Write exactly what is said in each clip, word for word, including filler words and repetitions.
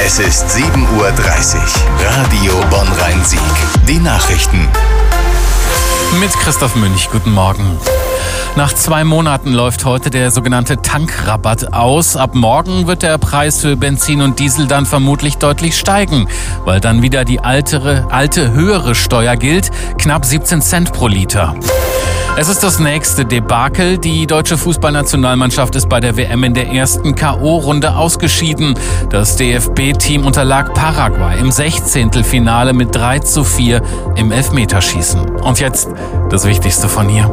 Es ist sieben Uhr dreißig. Radio Bonn-Rhein-Sieg. Die Nachrichten. Mit Christoph Münch, guten Morgen. Nach zwei Monaten läuft heute der sogenannte Tankrabatt aus. Ab morgen wird der Preis für Benzin und Diesel dann vermutlich deutlich steigen, weil dann wieder die alte, alte höhere Steuer gilt, knapp siebzehn Cent pro Liter. Es ist das nächste Debakel. Die deutsche Fußballnationalmannschaft ist bei der W M in der ersten K O-Runde ausgeschieden. Das D F B-Team unterlag Paraguay im Sechzehntelfinale mit drei zu vier im Elfmeterschießen. Und jetzt das Wichtigste von hier.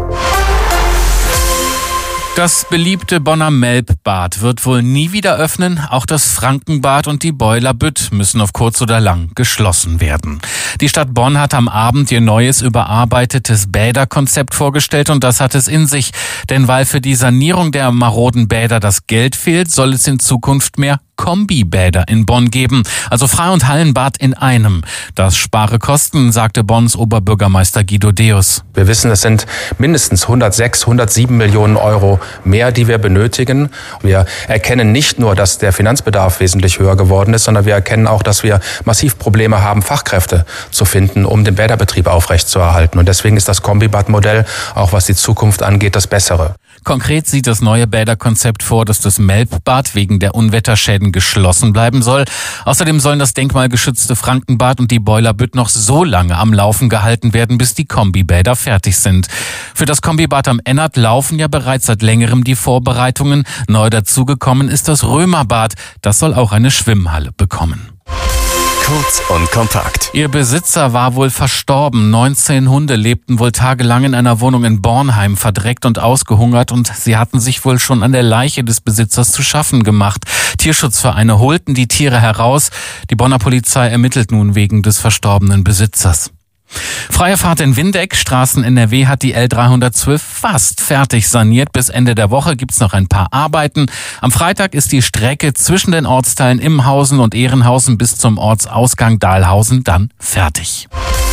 Das beliebte Bonner Melbbad wird wohl nie wieder öffnen. Auch das Frankenbad und die Boiler Bütt müssen auf kurz oder lang geschlossen werden. Die Stadt Bonn hat am Abend ihr neues, überarbeitetes Bäderkonzept vorgestellt und das hat es in sich. Denn weil für die Sanierung der maroden Bäder das Geld fehlt, soll es in Zukunft mehr Kombibäder in Bonn geben, also Freie- und Hallenbad in einem. Das spare Kosten, sagte Bonns Oberbürgermeister Guido Deus. Wir wissen, es sind mindestens hundertsechs, hundertsieben Millionen Euro mehr, die wir benötigen. Wir erkennen nicht nur, dass der Finanzbedarf wesentlich höher geworden ist, sondern wir erkennen auch, dass wir massiv Probleme haben, Fachkräfte zu finden, um den Bäderbetrieb aufrechtzuerhalten. Und deswegen ist das Kombibad-Modell, auch was die Zukunft angeht, das bessere. Konkret sieht das neue Bäderkonzept vor, dass das Melbbad wegen der Unwetterschäden geschlossen bleiben soll. Außerdem sollen das denkmalgeschützte Frankenbad und die Boiler Bütt noch so lange am Laufen gehalten werden, bis die Kombibäder fertig sind. Für das Kombibad am Ennert laufen ja bereits seit längerem die Vorbereitungen. Neu dazugekommen ist das Römerbad. Das soll auch eine Schwimmhalle bekommen. Kurz und kompakt. Ihr Besitzer war wohl verstorben. neunzehn Hunde lebten wohl tagelang in einer Wohnung in Bornheim, verdreckt und ausgehungert, und sie hatten sich wohl schon an der Leiche des Besitzers zu schaffen gemacht. Tierschutzvereine holten die Tiere heraus. Die Bonner Polizei ermittelt nun wegen des verstorbenen Besitzers. Freie Fahrt in Windeck, Straßen N R W hat die L dreihundertzwölf fast fertig saniert. Bis Ende der Woche gibt's noch ein paar Arbeiten. Am Freitag ist die Strecke zwischen den Ortsteilen Imhausen und Ehrenhausen bis zum Ortsausgang Dahlhausen dann fertig.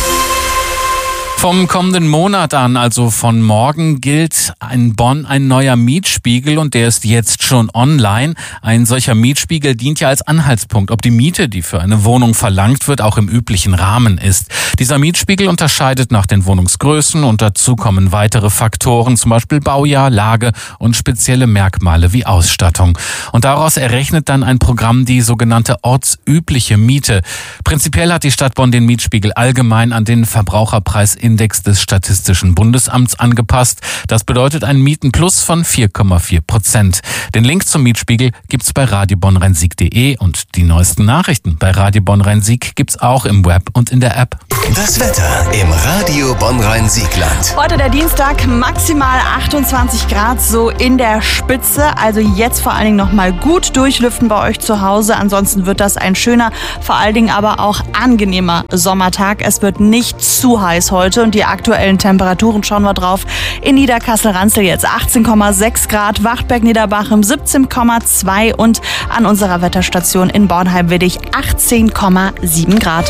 Vom kommenden Monat an, also von morgen, gilt in Bonn ein neuer Mietspiegel und der ist jetzt schon online. Ein solcher Mietspiegel dient ja als Anhaltspunkt, ob die Miete, die für eine Wohnung verlangt wird, auch im üblichen Rahmen ist. Dieser Mietspiegel unterscheidet nach den Wohnungsgrößen und dazu kommen weitere Faktoren, zum Beispiel Baujahr, Lage und spezielle Merkmale wie Ausstattung. Und daraus errechnet dann ein Programm die sogenannte ortsübliche Miete. Prinzipiell hat die Stadt Bonn den Mietspiegel allgemein an den Verbraucherpreis Index des Statistischen Bundesamts angepasst. Das bedeutet ein Mietenplus von vier Komma vier Prozent. Den Link zum Mietspiegel gibt's bei radio bonn rhein sieg punkt de und die neuesten Nachrichten bei Radio Bonn-Rhein-Sieg gibt's auch im Web und in der App. Das Wetter im Radio Bonn-Rhein-Siegland. Heute der Dienstag, maximal achtundzwanzig Grad so in der Spitze. Also jetzt vor allen Dingen noch mal gut durchlüften bei euch zu Hause. Ansonsten wird das ein schöner, vor allen Dingen aber auch angenehmer Sommertag. Es wird nicht zu heiß heute und die aktuellen Temperaturen schauen wir drauf. In Niederkassel-Ranzel jetzt achtzehn Komma sechs Grad, Wachtberg-Niederbachem siebzehn Komma zwei und an unserer Wetterstation in Bornheim-Willig achtzehn Komma sieben Grad.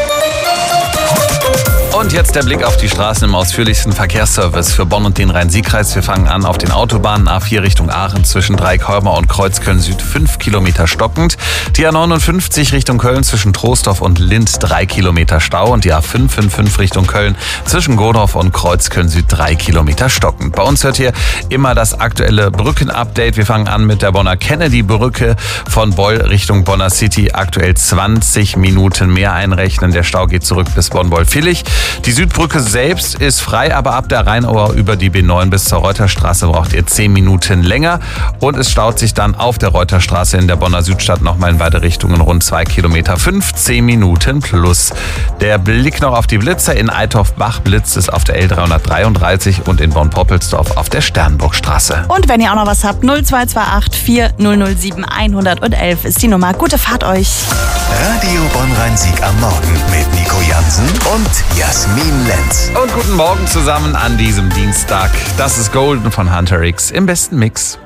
Und jetzt der Blick auf die Straßen im ausführlichsten Verkehrsservice für Bonn und den Rhein-Sieg-Kreis. Wir fangen an auf den Autobahnen A vier Richtung Aachen zwischen Dreieckholmer und Kreuzköln Süd fünf Kilometer stockend. Die A neunundfünfzig Richtung Köln zwischen Troisdorf und Linz drei Kilometer Stau und die A fünf fünf fünf Richtung Köln zwischen Godorf und Kreuzköln Süd drei Kilometer stockend. Bei uns hört ihr immer das aktuelle Brückenupdate. Wir fangen an mit der Bonner Kennedy-Brücke von Beul Richtung Bonner City. Aktuell zwanzig Minuten mehr einrechnen. Der Stau geht zurück bis Bonn-Beul-Villig. Die Südbrücke selbst ist frei, aber ab der Rheinauer über die B neun bis zur Reuterstraße braucht ihr zehn Minuten länger. Und es staut sich dann auf der Reuterstraße in der Bonner Südstadt nochmal in beide Richtungen rund zwei Kilometer, fünfzehn Minuten plus. Der Blick noch auf die Blitzer. In Eitorf-Bach blitzt es auf der L dreihundertdreiunddreißig und in Bonn-Poppelsdorf auf der Sternburgstraße. Und wenn ihr auch noch was habt, null zwei zwei acht vier null null sieben eins eins eins ist die Nummer. Gute Fahrt euch. Radio Bonn-Rhein-Sieg am Morgen mit Nico Jansen und Jasmin Lenz. Und guten Morgen zusammen an diesem Dienstag. Das ist Golden von Hunter X im besten Mix.